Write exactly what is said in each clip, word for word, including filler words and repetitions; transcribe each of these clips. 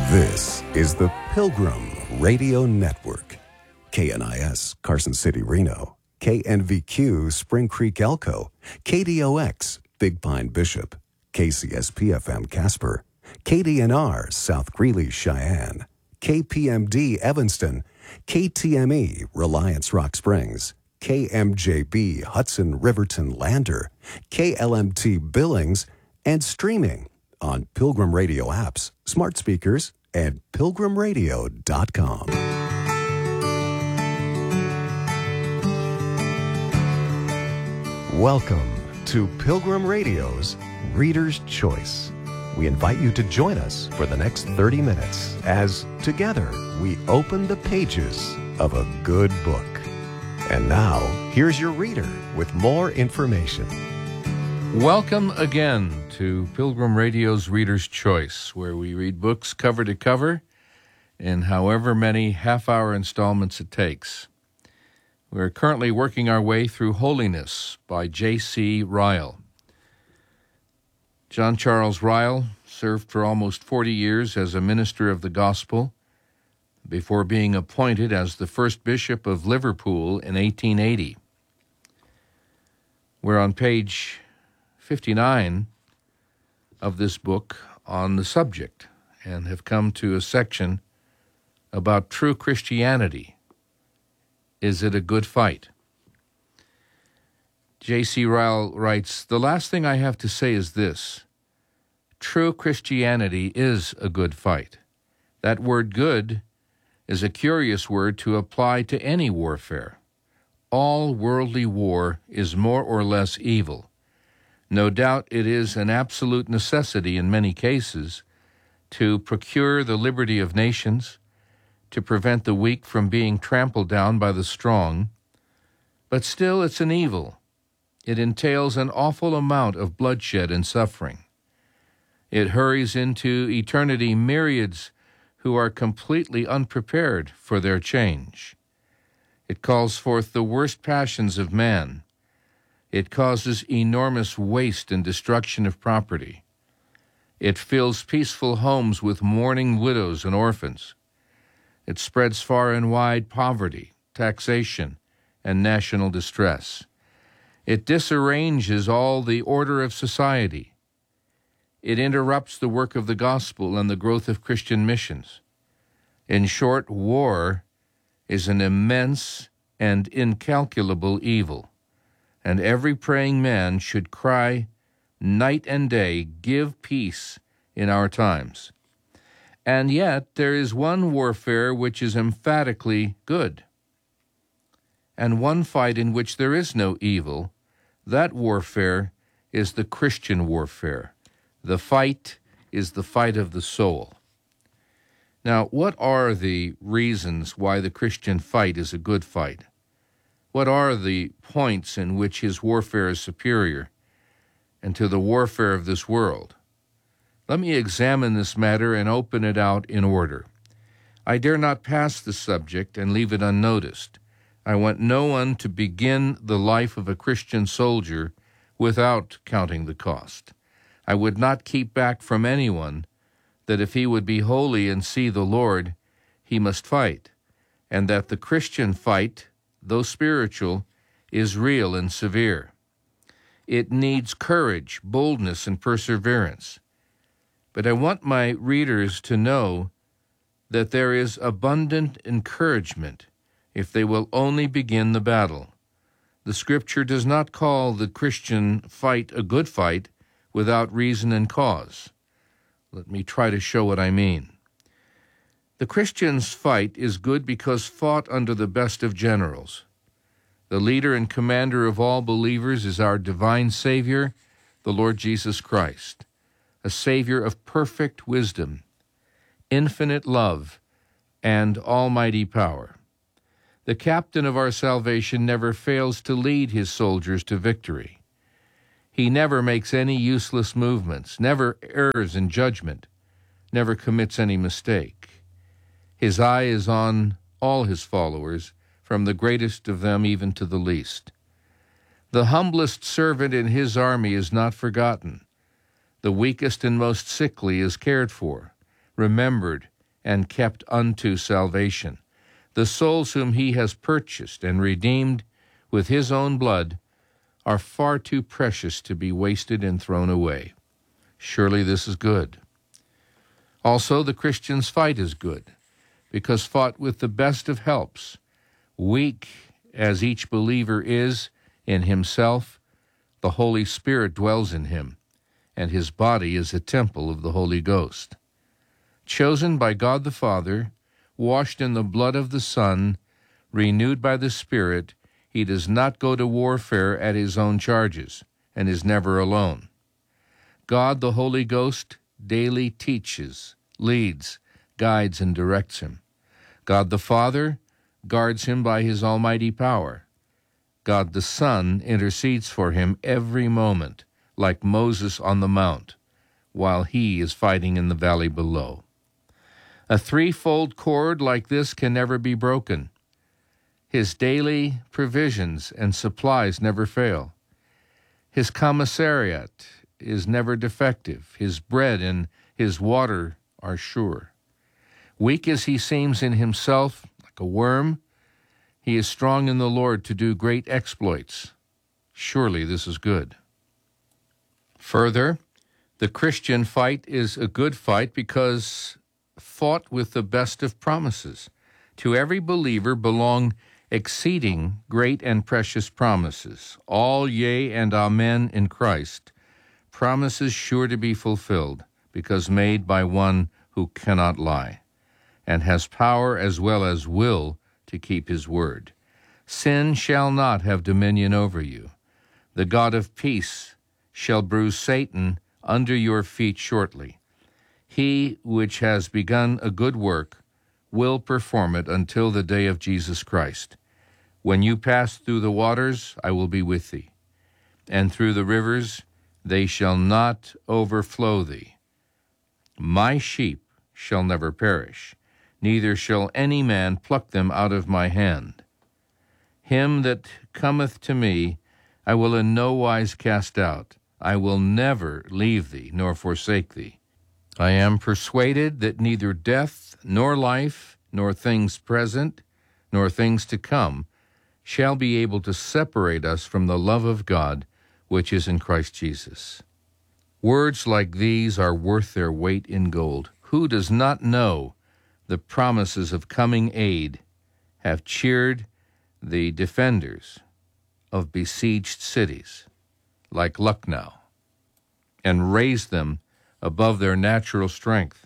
This is the Pilgrim Radio Network. K N I S, Carson City, Reno. K N V Q, Spring Creek, Elko. K D O X, Big Pine, Bishop. K C S P F M, Casper. K D N R, South Greeley, Cheyenne. K P M D, Evanston. K T M E, Reliance, Rock Springs. K M J B, Hudson, Riverton, Lander. K L M T, Billings. And streaming on Pilgrim Radio apps, smart speakers, and pilgrim radio dot com. Welcome to Pilgrim Radio's Reader's Choice. We invite you to join us for the next thirty minutes as together we open the pages of a good book. And now, here's your reader with more information. Welcome again to Pilgrim Radio's Reader's Choice, where we read books cover to cover in however many half-hour installments it takes. We're currently working our way through Holiness by J C Ryle. John Charles Ryle served for almost forty years as a minister of the gospel before being appointed as the first bishop of Liverpool in eighteen eighty. We're on page fifty-nine of this book on the subject and have come to a section about true Christianity. Is it a good fight? J C Ryle writes, "The last thing I have to say is this. True Christianity is a good fight. That word good is a curious word to apply to any warfare. All worldly war is more or less evil. No doubt it is an absolute necessity in many cases to procure the liberty of nations, to prevent the weak from being trampled down by the strong, but still it's an evil. It entails an awful amount of bloodshed and suffering. It hurries into eternity myriads who are completely unprepared for their change. It calls forth the worst passions of man. It causes enormous waste and destruction of property. It fills peaceful homes with mourning widows and orphans. It spreads far and wide poverty, taxation, and national distress. It disarranges all the order of society. It interrupts the work of the gospel and the growth of Christian missions. In short, war is an immense and incalculable evil, and every praying man should cry night and day, give peace in our times. And yet there is one warfare which is emphatically good, and one fight in which there is no evil. That warfare is the Christian warfare. The fight is the fight of the soul." Now, what are the reasons why the Christian fight is a good fight? What are the points in which his warfare is superior and to the warfare of this world? Let me examine this matter and open it out in order. I dare not pass the subject and leave it unnoticed. I want no one to begin the life of a Christian soldier without counting the cost. I would not keep back from anyone that if he would be holy and see the Lord, he must fight, and that the Christian fight, though spiritual, is real and severe. It needs courage, boldness, and perseverance. But I want my readers to know that there is abundant encouragement if they will only begin the battle. The Scripture does not call the Christian fight a good fight without reason and cause. Let me try to show what I mean. The Christian's fight is good because fought under the best of generals. The leader and commander of all believers is our divine Savior, the Lord Jesus Christ, a Savior of perfect wisdom, infinite love, and almighty power. The captain of our salvation never fails to lead his soldiers to victory. He never makes any useless movements, never errs in judgment, never commits any mistake. His eye is on all his followers, from the greatest of them even to the least. The humblest servant in his army is not forgotten. The weakest and most sickly is cared for, remembered, and kept unto salvation. The souls whom he has purchased and redeemed with his own blood are far too precious to be wasted and thrown away. Surely this is good. Also, the Christian's fight is good, because fought with the best of helps, weak as each believer is in himself, the Holy Spirit dwells in him, and his body is a temple of the Holy Ghost. Chosen by God the Father, washed in the blood of the Son, renewed by the Spirit, he does not go to warfare at his own charges, and is never alone. God the Holy Ghost daily teaches, leads, guides, and directs him. God the Father guards him by his almighty power. God the Son intercedes for him every moment, like Moses on the mount, while he is fighting in the valley below. A threefold cord like this can never be broken. His daily provisions and supplies never fail. His commissariat is never defective. His bread and his water are sure. Weak as he seems in himself, like a worm, he is strong in the Lord to do great exploits. Surely this is good. Further, the Christian fight is a good fight because fought with the best of promises. To every believer belong exceeding great and precious promises, all yea and amen in Christ, promises sure to be fulfilled, because made by one who cannot lie, and has power as well as will to keep his word. Sin shall not have dominion over you. The God of peace shall bruise Satan under your feet shortly. He which has begun a good work will perform it until the day of Jesus Christ. When you pass through the waters, I will be with thee, and through the rivers, they shall not overflow thee. My sheep shall never perish, neither shall any man pluck them out of my hand. Him that cometh to me I will in no wise cast out. I will never leave thee nor forsake thee. I am persuaded that neither death, nor life, nor things present, nor things to come, shall be able to separate us from the love of God, which is in Christ Jesus. Words like these are worth their weight in gold. Who does not know the promises of coming aid have cheered the defenders of besieged cities, like Lucknow, and raised them above their natural strength?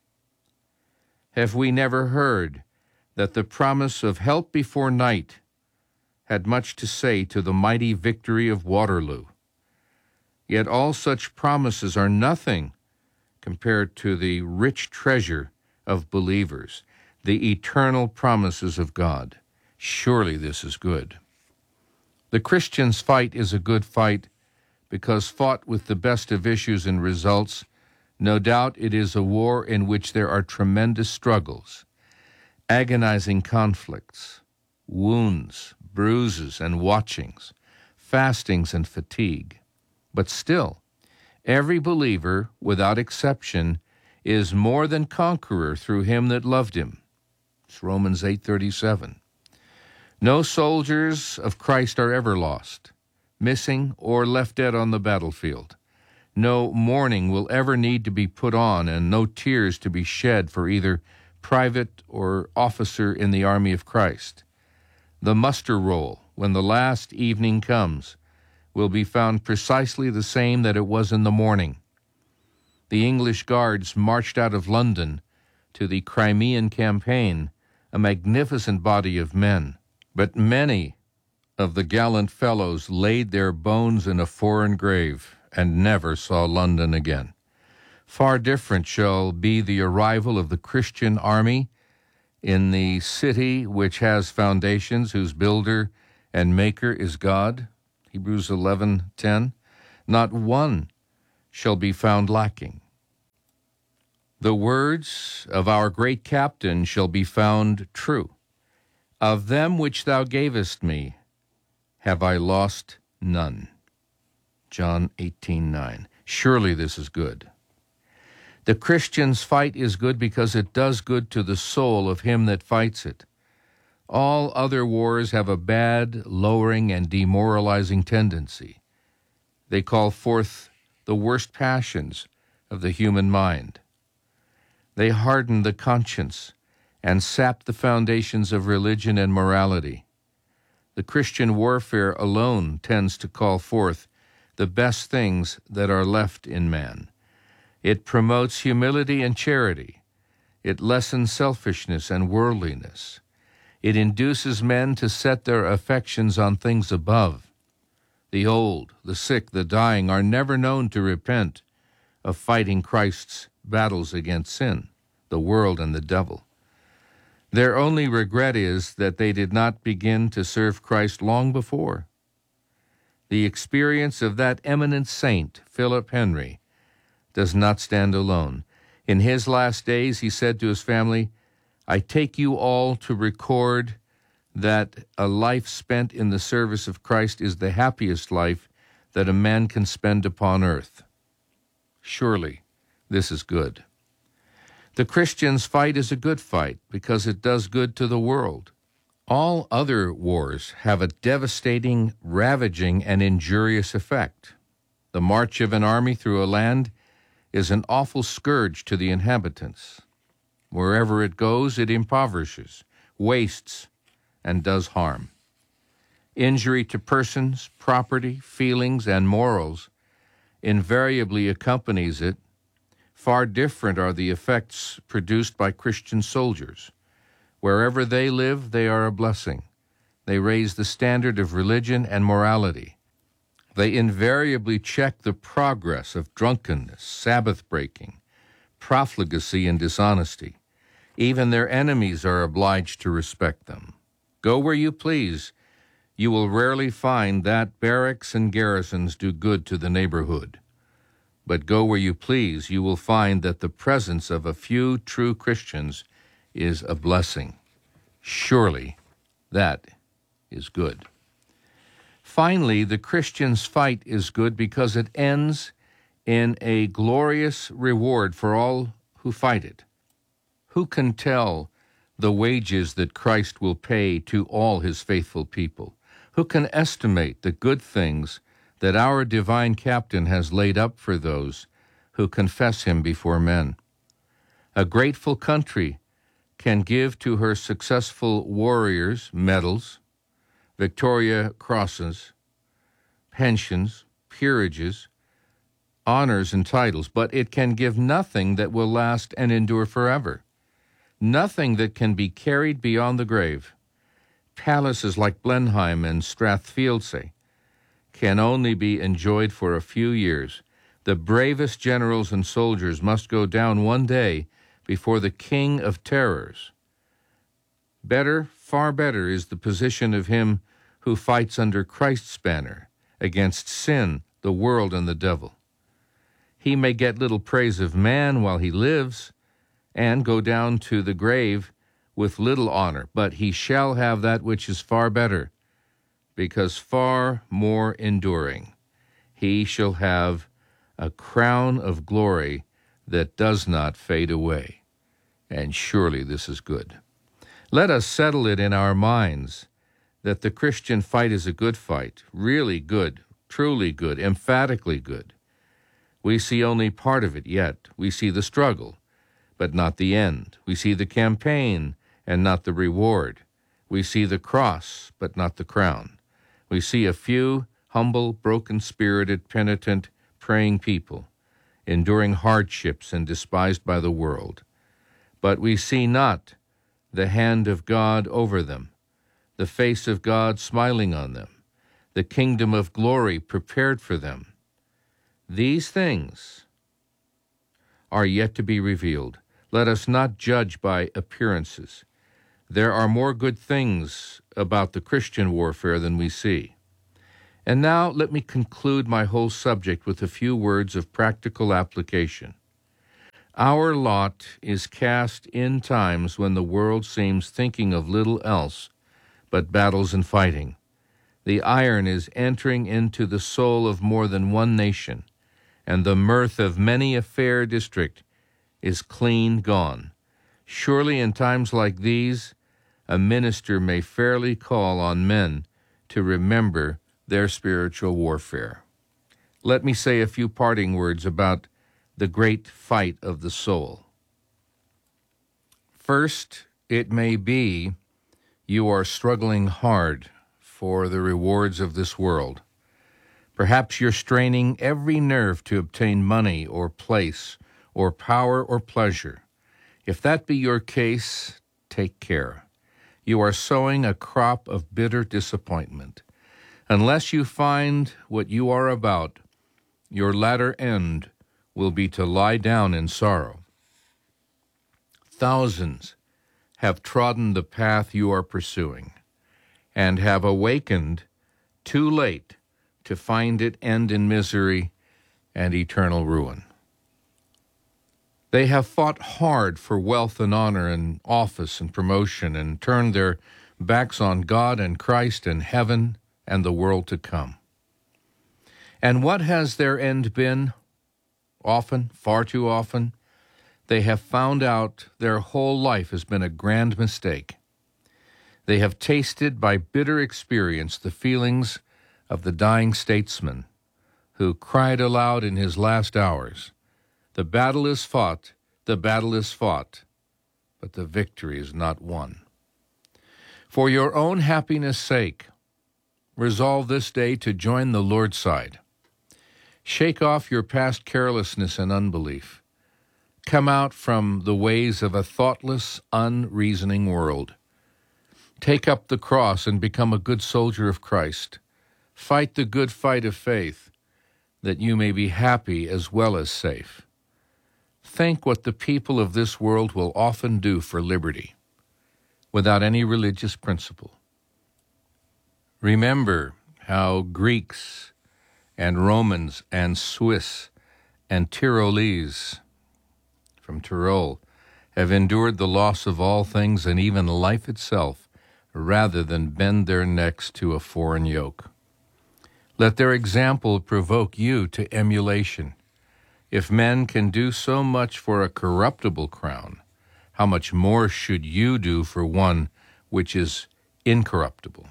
Have we never heard that the promise of help before night had much to say to the mighty victory of Waterloo? Yet all such promises are nothing compared to the rich treasure of believers, the eternal promises of God. Surely this is good. The Christian's fight is a good fight because fought with the best of issues and results. No doubt it is a war in which there are tremendous struggles, agonizing conflicts, wounds, bruises, and watchings, fastings and fatigue. But still, every believer, without exception, is more than conqueror through him that loved him. It's Romans eight thirty-seven. No soldiers of Christ are ever lost, missing, or left dead on the battlefield. No mourning will ever need to be put on, and no tears to be shed for either private or officer in the army of Christ. The muster roll, when the last evening comes, will be found precisely the same that it was in the morning. The English Guards marched out of London to the Crimean campaign, a magnificent body of men, but many of the gallant fellows laid their bones in a foreign grave and never saw London again. Far different shall be the arrival of the Christian army in the city which has foundations, whose builder and maker is God. Hebrews eleven ten. Not one shall be found lacking. The words of our great captain shall be found true. Of them which thou gavest me have I lost none. John eighteen nine. Surely this is good. The Christian's fight is good because it does good to the soul of him that fights it. All other wars have a bad, lowering, and demoralizing tendency. They call forth the worst passions of the human mind. They harden the conscience and sap the foundations of religion and morality. The Christian warfare alone tends to call forth the best things that are left in man. It promotes humility and charity. It lessens selfishness and worldliness. It induces men to set their affections on things above. The old, the sick, the dying are never known to repent of fighting Christ's battles against sin, the world, and the devil. Their only regret is that they did not begin to serve Christ long before. The experience of that eminent saint, Philip Henry, does not stand alone. In his last days, he said to his family, "I take you all to record that a life spent in the service of Christ is the happiest life that a man can spend upon earth." Surely, this is good. The Christian's fight is a good fight because it does good to the world. All other wars have a devastating, ravaging, and injurious effect. The march of an army through a land is an awful scourge to the inhabitants. Wherever it goes, it impoverishes, wastes, and does harm. Injury to persons, property, feelings, and morals invariably accompanies it. Far different are the effects produced by Christian soldiers. Wherever they live, they are a blessing. They raise the standard of religion and morality. They invariably check the progress of drunkenness, Sabbath-breaking, profligacy, and dishonesty. Even their enemies are obliged to respect them. Go where you please, you will rarely find that barracks and garrisons do good to the neighborhood. But go where you please, you will find that the presence of a few true Christians is a blessing. Surely that is good. Finally, the Christian's fight is good because it ends in a glorious reward for all who fight it. Who can tell the wages that Christ will pay to all his faithful people? Who can estimate the good things that our divine captain has laid up for those who confess him before men? A grateful country can give to her successful warriors medals, Victoria Crosses, pensions, peerages, honors, and titles, but it can give nothing that will last and endure forever, nothing that can be carried beyond the grave. Palaces like Blenheim and Strathfieldsaye can only be enjoyed for a few years. The bravest generals and soldiers must go down one day before the King of Terrors. Better, far better, is the position of him who fights under Christ's banner against sin, the world, and the devil. He may get little praise of man while he lives and go down to the grave with little honor, but he shall have that which is far better, because far more enduring. He shall have a crown of glory that does not fade away. And surely this is good. Let us settle it in our minds that the Christian fight is a good fight, really good, truly good, emphatically good. We see only part of it yet. We see the struggle, but not the end. We see the campaign and not the reward. We see the cross, but not the crown. We see a few humble, broken-spirited, penitent, praying people, enduring hardships and despised by the world. But we see not the hand of God over them, the face of God smiling on them, the kingdom of glory prepared for them. These things are yet to be revealed. Let us not judge by appearances. There are more good things about the Christian warfare than we see. And now let me conclude my whole subject with a few words of practical application. Our lot is cast in times when the world seems thinking of little else but battles and fighting. The iron is entering into the soul of more than one nation, and the mirth of many a fair district is clean gone. Surely in times like these, a minister may fairly call on men to remember their spiritual warfare. Let me say a few parting words about the great fight of the soul. First, it may be you are struggling hard for the rewards of this world. Perhaps you're straining every nerve to obtain money or place or power or pleasure. If that be your case, take care. You are sowing a crop of bitter disappointment. Unless you find what you are about, your latter end will be to lie down in sorrow. Thousands have trodden the path you are pursuing and have awakened too late to find it end in misery and eternal ruin. They have fought hard for wealth and honor and office and promotion and turned their backs on God and Christ and heaven and the world to come. And what has their end been? Often, far too often, they have found out their whole life has been a grand mistake. They have tasted by bitter experience the feelings of the dying statesman who cried aloud in his last hours, "The battle is fought, the battle is fought, but the victory is not won." For your own happiness' sake, resolve this day to join the Lord's side. Shake off your past carelessness and unbelief. Come out from the ways of a thoughtless, unreasoning world. Take up the cross and become a good soldier of Christ. Fight the good fight of faith, that you may be happy as well as safe. Think what the people of this world will often do for liberty, without any religious principle. Remember how Greeks and Romans and Swiss and Tyrolese from Tyrol have endured the loss of all things and even life itself, rather than bend their necks to a foreign yoke. Let their example provoke you to emulation. If men can do so much for a corruptible crown, how much more should you do for one which is incorruptible?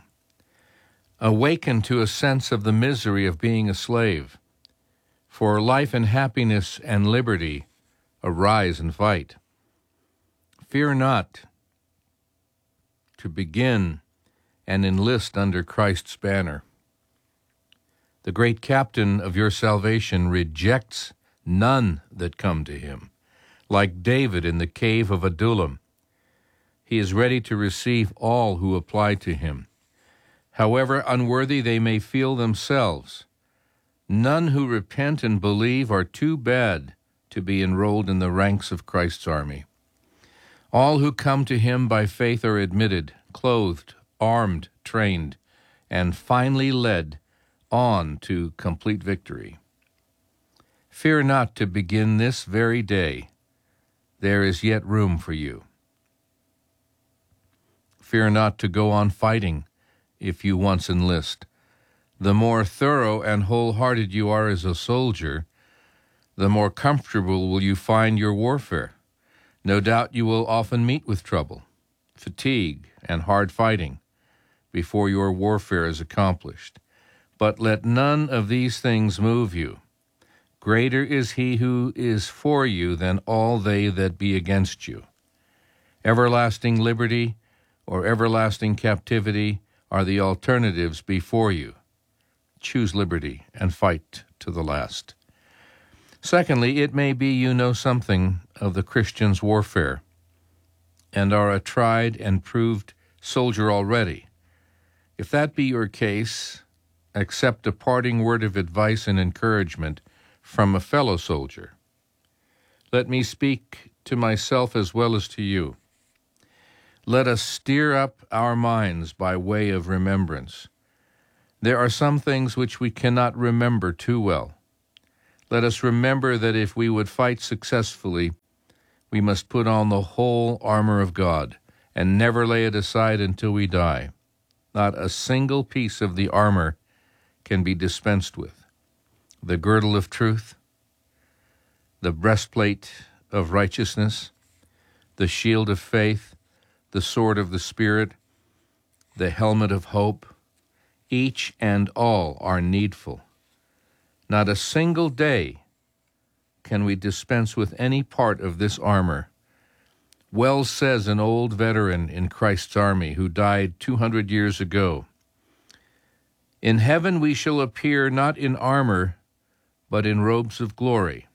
Awaken to a sense of the misery of being a slave. For life and happiness and liberty, arise and fight. Fear not to begin and enlist under Christ's banner. The great captain of your salvation rejects none that come to him. Like David in the cave of Adullam, he is ready to receive all who apply to him, however unworthy they may feel themselves. None who repent and believe are too bad to be enrolled in the ranks of Christ's army. All who come to him by faith are admitted, clothed, armed, trained, and finally led on to complete victory. Fear not to begin this very day. There is yet room for you. Fear not to go on fighting if you once enlist. The more thorough and wholehearted you are as a soldier, the more comfortable will you find your warfare. No doubt you will often meet with trouble, fatigue, and hard fighting before your warfare is accomplished. But let none of these things move you. Greater is he who is for you than all they that be against you. Everlasting liberty or everlasting captivity are the alternatives before you. Choose liberty and fight to the last. Secondly, it may be you know something of the Christian's warfare and are a tried and proved soldier already. If that be your case, accept a parting word of advice and encouragement from a fellow soldier. Let me speak to myself as well as to you. Let us stir up our minds by way of remembrance. There are some things which we cannot remember too well. Let us remember that if we would fight successfully, we must put on the whole armor of God and never lay it aside until we die. Not a single piece of the armor can be dispensed with. The girdle of truth, the breastplate of righteousness, the shield of faith, the sword of the Spirit, the helmet of hope. Each and all are needful. Not a single day can we dispense with any part of this armor. Well says an old veteran in Christ's army who died two hundred years ago, "In heaven we shall appear not in armor, but in robes of glory.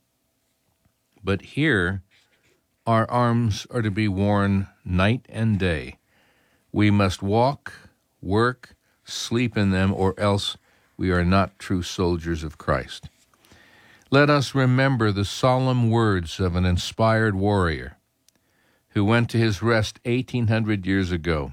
But here our arms are to be worn night and day. We must walk, work, sleep in them, or else we are not true soldiers of Christ." Let us remember the solemn words of an inspired warrior who went to his rest eighteen hundred years ago.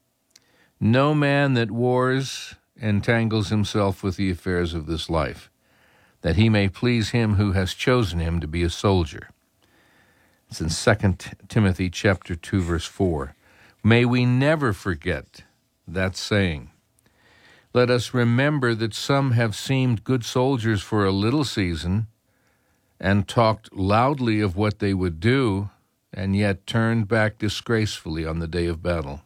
"No man that wars entangles himself with the affairs of this life, that he may please him who has chosen him to be a soldier." It's in Second Timothy chapter two, verse four. May we never forget that saying. Let us remember that some have seemed good soldiers for a little season and talked loudly of what they would do, and yet turned back disgracefully on the day of battle.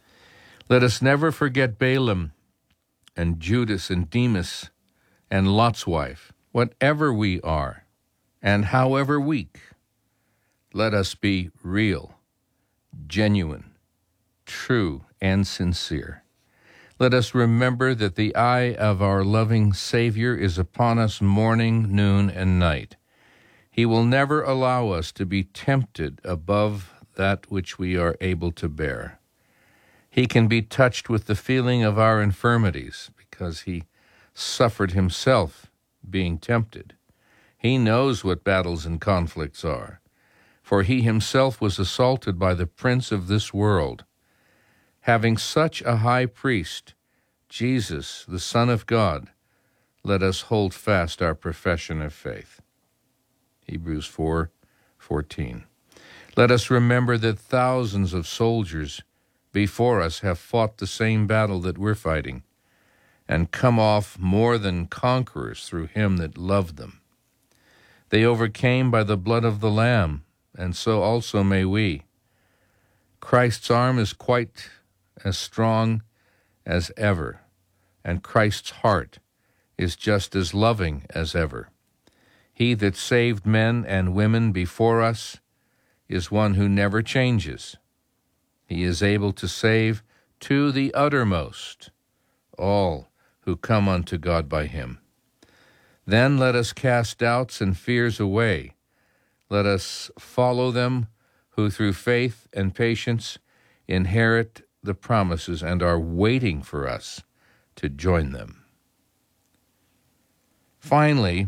Let us never forget Balaam and Judas and Demas and Lot's wife. Whatever we are, and however weak, let us be real, genuine, true, and sincere. Let us remember that the eye of our loving Savior is upon us morning, noon, and night. He will never allow us to be tempted above that which we are able to bear. He can be touched with the feeling of our infirmities because he suffered himself being tempted. He knows what battles and conflicts are, for he himself was assaulted by the prince of this world. Having such a high priest, Jesus, the Son of God, let us hold fast our profession of faith. Hebrews four fourteen. Let us remember that thousands of soldiers before us have fought the same battle that we're fighting and come off more than conquerors through him that loved them. They overcame by the blood of the Lamb, and so also may we. Christ's arm is quite as strong as ever, and Christ's heart is just as loving as ever. He that saved men and women before us is one who never changes. He is able to save to the uttermost all who come unto God by him. Then let us cast doubts and fears away. Let us follow them who through faith and patience inherit the promises and are waiting for us to join them. Finally,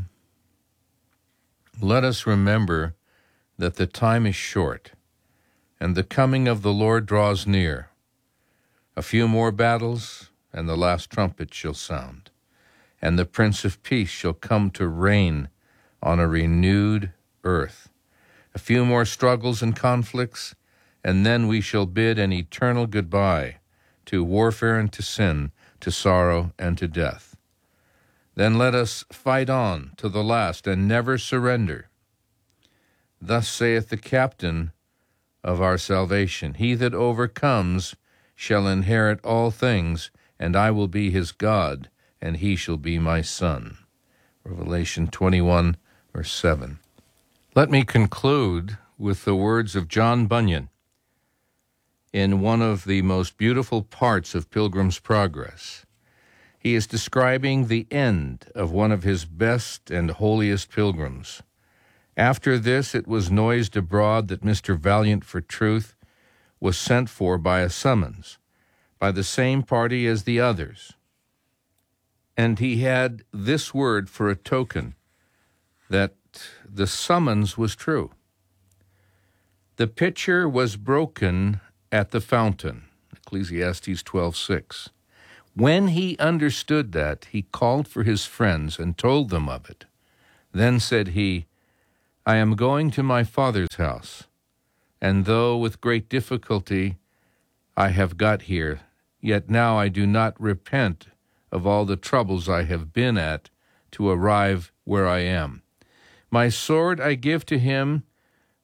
let us remember that the time is short and the coming of the Lord draws near. A few more battles, and the last trumpet shall sound, and the Prince of Peace shall come to reign on a renewed earth. A few more struggles and conflicts, and then we shall bid an eternal goodbye to warfare and to sin, to sorrow and to death. Then let us fight on to the last and never surrender. Thus saith the captain of our salvation, He that overcomes shall inherit all things, and I will be his God, and he shall be my son. Revelation twenty-one, verse seven. Let me conclude with the words of John Bunyan in one of the most beautiful parts of Pilgrim's Progress. He is describing the end of one of his best and holiest pilgrims. After this it was noised abroad that Mister Valiant for Truth was sent for by a summons, by the same party as the others. And he had this word for a token that the summons was true. The pitcher was broken at the fountain, Ecclesiastes twelve six. When he understood that, he called for his friends and told them of it. Then said he, I am going to my father's house, and though with great difficulty I have got here, yet now I do not repent of all the troubles I have been at to arrive where I am. My sword I give to him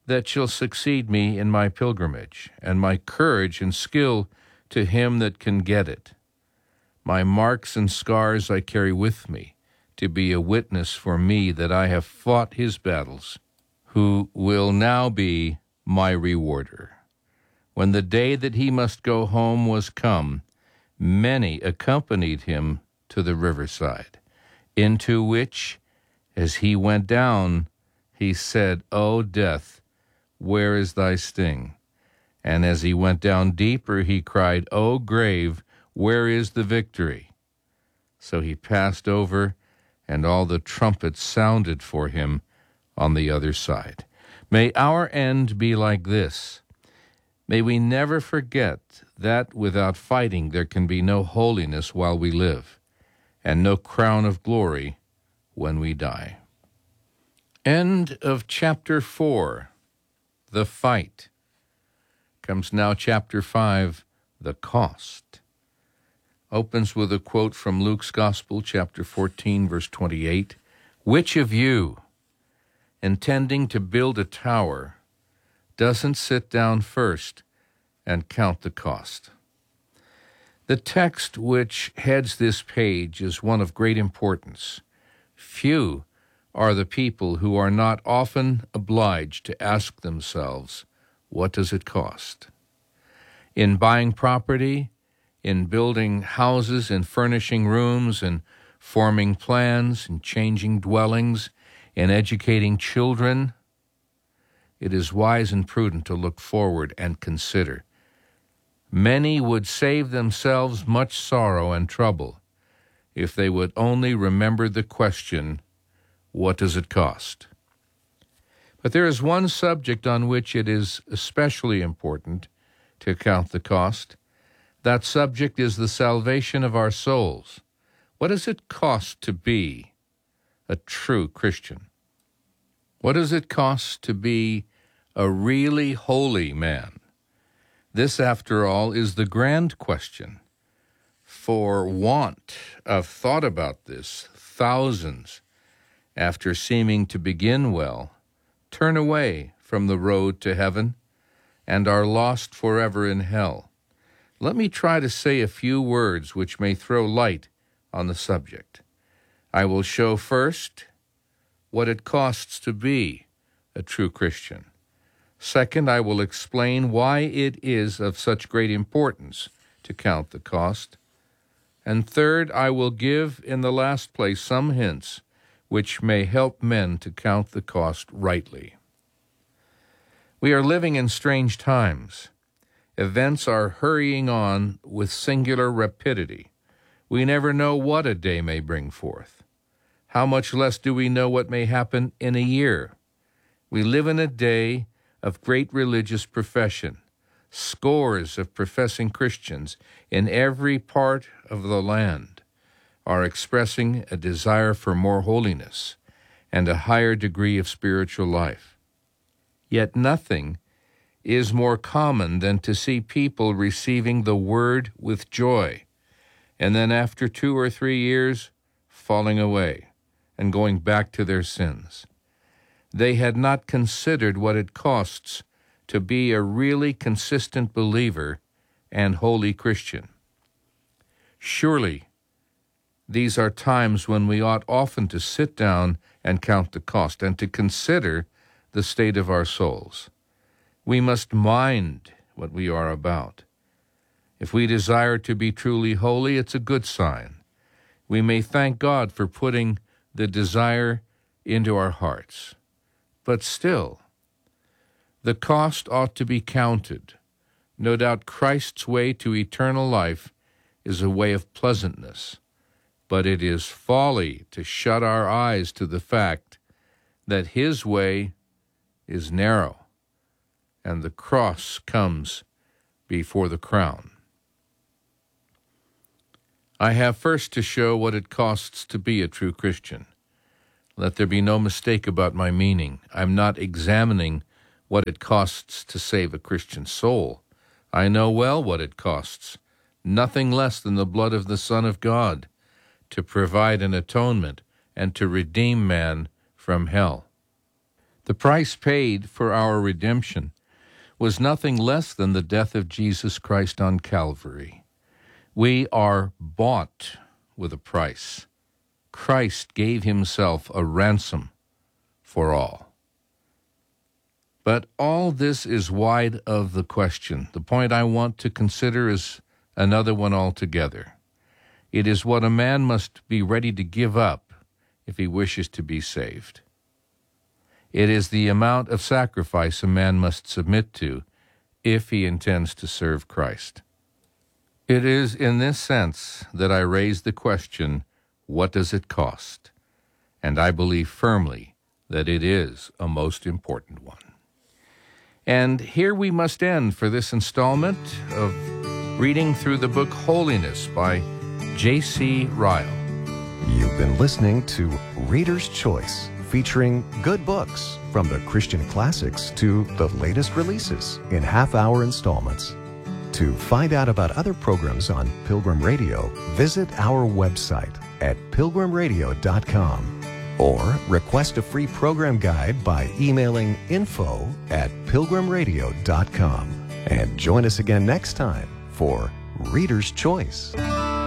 that shall succeed me in my pilgrimage, and my courage and skill to him that can get it. My marks and scars I carry with me, to be a witness for me that I have fought his battles, who will now be my rewarder. When the day that he must go home was come, many accompanied him to the riverside, into which, as he went down, he said, O death, where is thy sting? And as he went down deeper, he cried, O grave, where is the victory? So he passed over, and all the trumpets sounded for him on the other side. May our end be like this. May we never forget that without fighting there can be no holiness while we live, and no crown of glory when we die. End of chapter four, The Fight. Comes now chapter five, The Cost. Opens with a quote from Luke's Gospel, chapter fourteen, verse twenty-eight. Which of you, intending to build a tower, doesn't sit down first and count the cost? The text which heads this page is one of great importance. Few are the people who are not often obliged to ask themselves, what does it cost? In buying property, in building houses, in furnishing rooms, in forming plans, in changing dwellings, in educating children, it is wise and prudent to look forward and consider. Many would save themselves much sorrow and trouble if they would only remember the question, what does it cost? But there is one subject on which it is especially important to count the cost. That subject is the salvation of our souls. What does it cost to be a true Christian? What does it cost to be a really holy man? This, after all, is the grand question. For want of thought about this, thousands, after seeming to begin well, turn away from the road to heaven and are lost forever in hell. Let me try to say a few words which may throw light on the subject. I will show first what it costs to be a true Christian. Second, I will explain why it is of such great importance to count the cost. And third, I will give in the last place some hints which may help men to count the cost rightly. We are living in strange times. Events are hurrying on with singular rapidity. We never know what a day may bring forth. How much less do we know what may happen in a year? We live in a day of great religious profession. Scores of professing Christians in every part of the land are expressing a desire for more holiness and a higher degree of spiritual life. Yet nothing is more common than to see people receiving the word with joy, and then after two or three years, falling away and going back to their sins. They had not considered what it costs to be a really consistent believer and holy Christian. Surely, these are times when we ought often to sit down and count the cost and to consider the state of our souls. We must mind what we are about. If we desire to be truly holy, it's a good sign. We may thank God for putting the desire into our hearts. But still, the cost ought to be counted. No doubt Christ's way to eternal life is a way of pleasantness, but it is folly to shut our eyes to the fact that his way is narrow, and the cross comes before the crown. I have first to show what it costs to be a true Christian. Let there be no mistake about my meaning. I'm not examining what it costs to save a Christian soul. I know well what it costs, nothing less than the blood of the Son of God, to provide an atonement and to redeem man from hell. The price paid for our redemption was nothing less than the death of Jesus Christ on Calvary. We are bought with a price. Christ gave himself a ransom for all. But all this is wide of the question. The point I want to consider is another one altogether. It is what a man must be ready to give up if he wishes to be saved. It is the amount of sacrifice a man must submit to if he intends to serve Christ. It is in this sense that I raise the question, what does it cost? And I believe firmly that it is a most important one. And here we must end for this installment of reading through the book Holiness by J C Ryle. You've been listening to Reader's Choice, featuring good books from the Christian classics to the latest releases in half-hour installments. To find out about other programs on Pilgrim Radio, visit our website at pilgrim radio dot com or request a free program guide by emailing info at pilgrim radio dot com. And join us again next time for Reader's Choice.